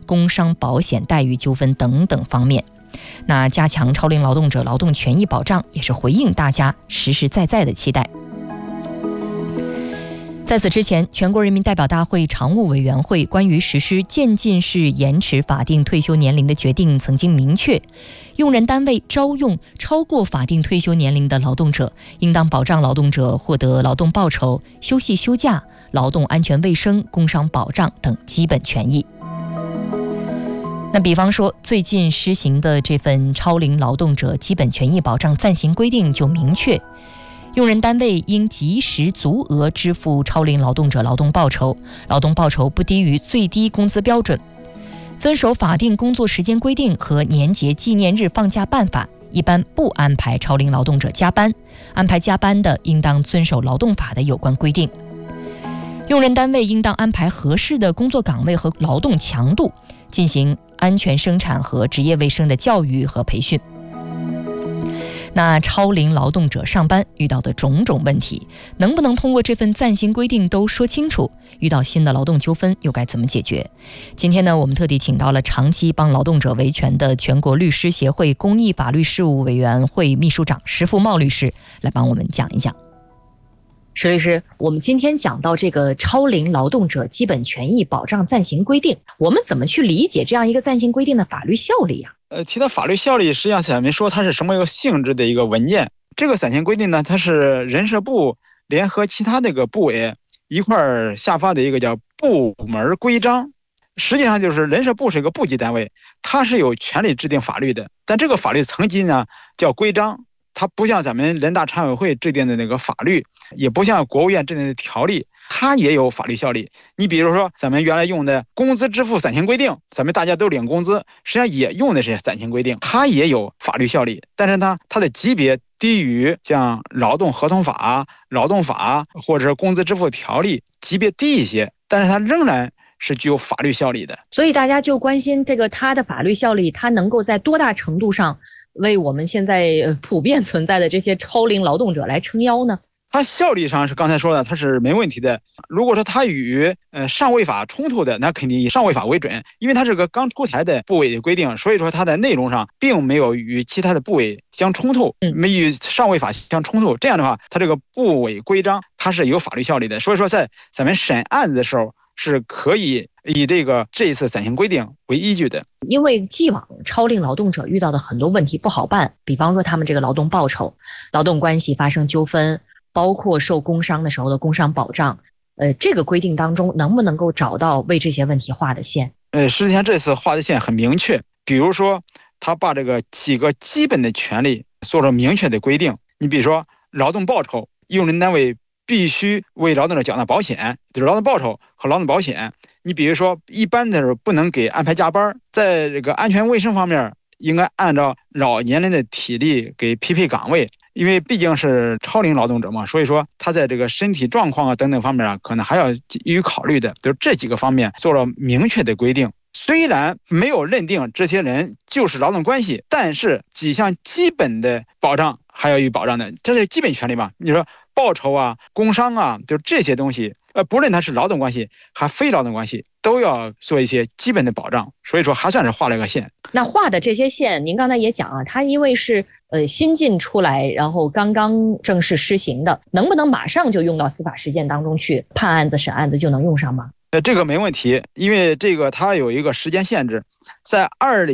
工伤保险待遇纠纷等等方面。那加强超龄劳动者劳动权益保障，也是回应大家实实在在的期待。在此之前，全国人民代表大会常务委员会关于实施渐进式延迟法定退休年龄的决定曾经明确，用人单位招用超过法定退休年龄的劳动者，应当保障劳动者获得劳动报酬、休息休假、劳动安全卫生、工伤保障等基本权益。那比方说，最近施行的这份超龄劳动者基本权益保障暂行规定就明确，用人单位应及时足额支付超龄劳动者劳动报酬，劳动报酬不低于最低工资标准。遵守法定工作时间规定和年节纪念日放假办法，一般不安排超龄劳动者加班，安排加班的应当遵守劳动法的有关规定。用人单位应当安排合适的工作岗位和劳动强度，进行安全生产和职业卫生的教育和培训。那超龄劳动者上班遇到的种种问题，能不能通过这份暂行规定都说清楚？遇到新的劳动纠纷又该怎么解决？今天呢，我们特地请到了长期帮劳动者维权的全国律师协会公益法律事务委员会秘书长石富茂律师来帮我们讲一讲。石律师，我们今天讲到这个超龄劳动者基本权益保障暂行规定，我们怎么去理解这样一个暂行规定的法律效力啊？ 提到法律效力，实际上咱们说它是什么一个性质的一个文件。这个暂行规定呢，它是人社部联合其他那个部委一块儿下发的一个叫部门规章。实际上就是人社部是一个部级单位，它是有权利制定法律的，但这个法律层级呢叫规章。它不像咱们人大常委会制定的那个法律，也不像国务院制定的条例，它也有法律效力。你比如说咱们原来用的工资支付暂行规定，咱们大家都领工资，实际上也用的是暂行规定，它也有法律效力，但是呢，它的级别低于像劳动合同法、劳动法或者是工资支付条例，级别低一些，但是它仍然是具有法律效力的。 所以大家就关心这个它的法律效力，它能够在多大程度上为我们现在普遍存在的这些超龄劳动者来撑腰呢？ 它效力上是刚才说的，它是没问题的。如果说它与上位法冲突的，那肯定以上位法为准，因为它是个刚出台的部委的规定，所以说它在内容上并没有与其他的部委相冲突，没与上位法相冲突。这样的话，它这个部委规章它是有法律效力的。所以说，在咱们审案子的时候，是可以以这一次暂行规定为依据的。 因为既往超龄劳动者遇到的很多问题不好办，比方说他们这个劳动报酬、劳动关系发生纠纷，包括受工伤的时候的工伤保障，这个规定当中能不能够找到为这些问题画的线？ 实际上这次画的线很明确，比如说他把这个几个基本的权利做了明确的规定。你比如说劳动报酬，用人单位必须为劳动者缴纳保险，就是劳动报酬和劳动保险。你比如说一般的时候不能给安排加班，在这个安全卫生方面应该按照老年人的体力给匹配岗位，因为毕竟是超龄劳动者嘛，所以说他在这个身体状况等等方面可能还要予以考虑的，就是这几个方面做了明确的规定。虽然没有认定这些人就是劳动关系，但是几项基本的保障还要予以保障的，这是基本权利嘛。你说报酬啊、工伤啊，就这些东西，不论它是劳动关系还非劳动关系，都要做一些基本的保障。所以说还算是画了个线。 那画的这些线，您刚才也讲啊，它因为是新进出来，然后刚刚正式施行的，能不能马上就用到司法实践当中去判案子、审案子就能用上吗？ 这个没问题，因为这个它有一个时间限制，在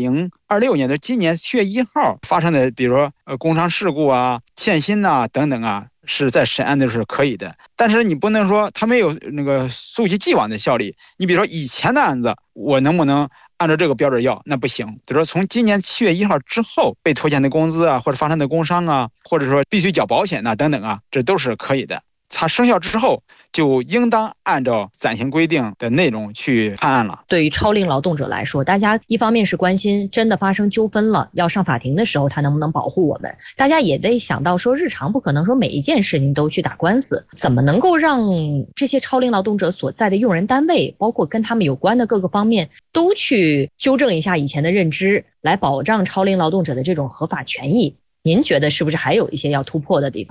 2026年的今年7月1号发生的，比如说工伤事故啊、欠薪啊等等啊，是在审案的时候是可以的。但是你不能说它没有那个溯及既往的效力。你比如说以前的案子，我能不能按照这个标准要？那不行。就是说从今年7月1号之后被拖欠的工资啊，或者发生的工伤啊，或者说必须缴保险啊等等啊，这都是可以的。它生效之后就应当按照暂行规定的内容去判案了。 对于超龄劳动者来说，大家一方面是关心真的发生纠纷了要上法庭的时候他能不能保护我们，大家也得想到说日常不可能说每一件事情都去打官司，怎么能够让这些超龄劳动者所在的用人单位，包括跟他们有关的各个方面都去纠正一下以前的认知，来保障超龄劳动者的这种合法权益。您觉得是不是还有一些要突破的地方？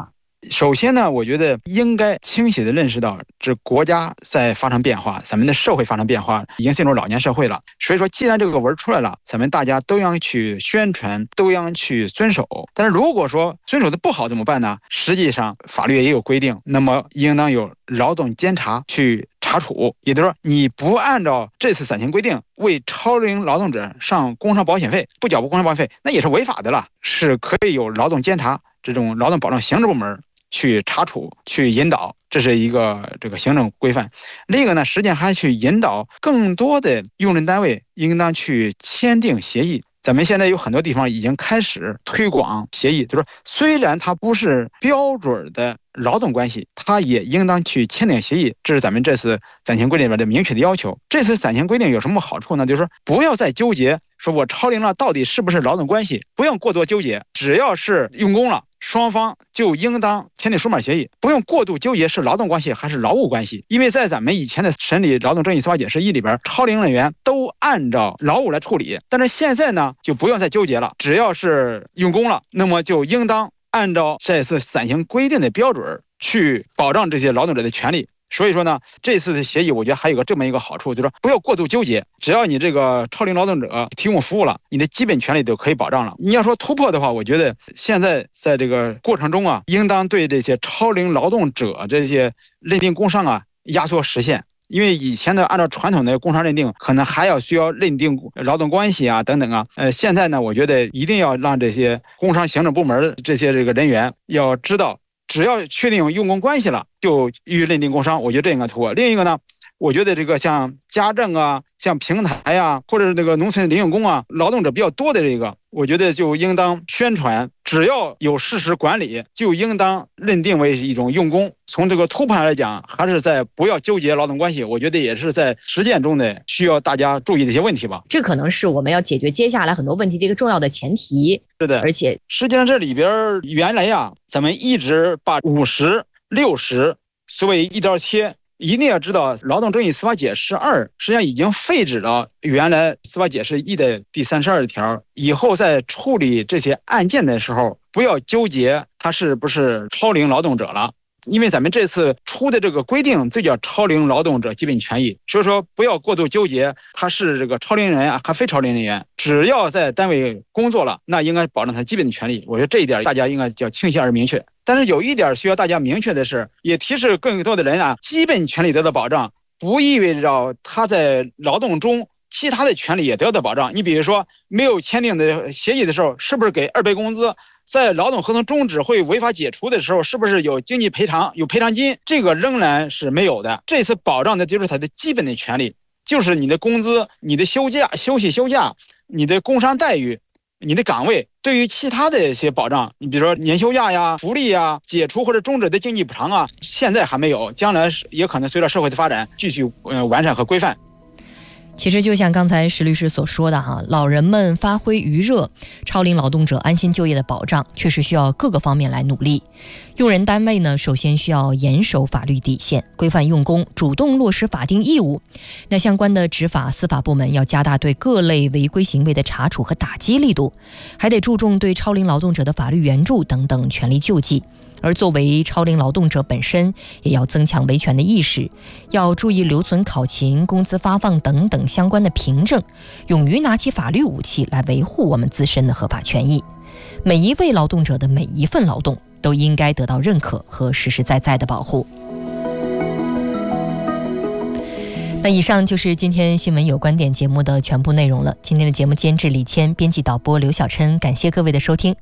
首先呢，我觉得应该清晰地认识到，这国家在发生变化，咱们的社会发生变化，已经进入老年社会了。所以说，既然这个文出来了，咱们大家都要去宣传，都要去遵守。但是如果说遵守的不好怎么办呢？实际上法律也有规定，那么应当有劳动监察去查处。也就是说，你不按照这次暂行规定为超龄劳动者上工伤保险费，不缴付工伤保险费，那也是违法的了，是可以有劳动监察这种劳动保障行政部门去查处、去引导，这是一个这个行政规范。另一个呢，实际上还去引导更多的用人单位应当去签订协议。咱们现在有很多地方已经开始推广协议，就是说虽然它不是标准的劳动关系，它也应当去签订协议，这是咱们这次暂行规定里面的明确的要求。这次暂行规定有什么好处呢？就是说不要再纠结说我超龄了到底是不是劳动关系，不用过多纠结，只要是用工了，双方就应当签订书面协议，不用过度纠结是劳动关系还是劳务关系。因为在咱们以前的审理劳动争议司法解释一里边，超龄人员都按照劳务来处理，但是现在呢就不用再纠结了，只要是用工了，那么就应当按照这次暂行规定的标准去保障这些劳动者的权利。所以说呢，这次的协议我觉得还有个这么一个好处，就是说不要过度纠结，只要你这个超龄劳动者提供服务了，你的基本权利都可以保障了。你要说突破的话，我觉得现在在这个过程中啊，应当对这些超龄劳动者这些认定工伤啊压缩实现。因为以前的按照传统的工伤认定，可能还需要认定劳动关系啊等等啊。现在呢，我觉得一定要让这些工伤行政部门这些这个人员要知道，只要确定用工关系了，就予以认定工伤。我觉得这应该突破。另一个呢，我觉得这个像家政啊、像平台啊，或者是这个农村零用工啊，劳动者比较多的这个，我觉得就应当宣传，只要有事实管理，就应当认定为一种用工。从这个突破上来讲，还是在不要纠结劳动关系，我觉得也是在实践中的需要大家注意的一些问题吧。 这可能是我们要解决接下来很多问题的一个重要的前提。 是的， 而且实际上这里边原来呀，咱们一直把50、60所谓一刀切。一定要知道，劳动争议司法解释2实际上已经废止了原来司法解释1的第32条。以后在处理这些案件的时候，不要纠结他是不是超龄劳动者了，因为咱们这次出的这个规定就叫超龄劳动者基本权益，所以说不要过度纠结他是这个超龄人员还非超龄人员，只要在单位工作了，那应该保障他基本的权利。我觉得这一点大家应该叫清晰而明确。但是有一点需要大家明确的是，也提示更多的人啊，基本权利得到保障，不意味着他在劳动中其他的权利也得到保障。你比如说，没有签订的协议的时候，是不是给2倍工资？在劳动合同终止会违法解除的时候，是不是有经济赔偿、有赔偿金？这个仍然是没有的。这次保障的就是他的基本的权利，就是你的工资、你的休假、休假、你的工伤待遇、你的岗位。对于其他的一些保障，你比如说年休假呀、福利呀、解除或者终止的经济补偿啊，现在还没有，将来也可能随着社会的发展继续完善和规范。 其实就像刚才石律师所说的哈，老人们发挥余热，超龄劳动者安心就业的保障确实需要各个方面来努力。用人单位呢，首先需要严守法律底线，规范用工，主动落实法定义务。那相关的执法司法部门要加大对各类违规行为的查处和打击力度，还得注重对超龄劳动者的法律援助等等权利救济。而作为超龄劳动者本身，也要增强维权的意识，要注意留存考勤、工资发放等等相关的凭证，勇于拿起法律武器来维护我们自身的合法权益。每一位劳动者的每一份劳动都应该得到认可和实实在在的保护。那以上就是今天新闻有观点节目的全部内容了。今天的节目监制李谦，编辑导播刘小琛，感谢各位的收听。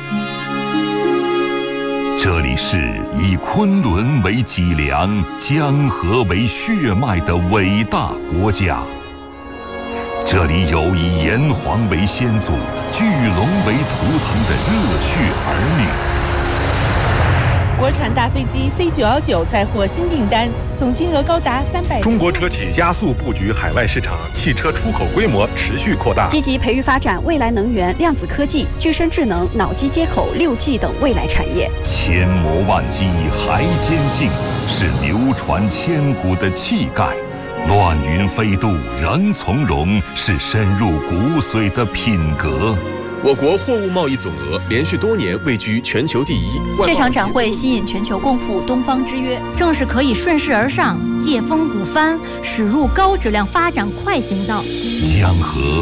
这里是以昆仑为脊梁、江河为血脉的伟大国家，这里有以炎黄为先祖、巨龙为图腾的热血儿女。 国产大飞机 C919 再获新订单，总金额高达300。 中国车企加速布局海外市场，汽车出口规模持续扩大， 积极培育发展未来能源、量子科技、具身智能、脑机接口、6G 等未来产业。 千磨万击还坚劲，是流传千古的气概；乱云飞渡仍从容，是深入骨髓的品格。 我国货物贸易总额连续多年位居全球第一。 这场展会吸引全球共赴东方之约， 正是可以顺势而上，借风鼓帆，驶入高质量发展快行道。 江河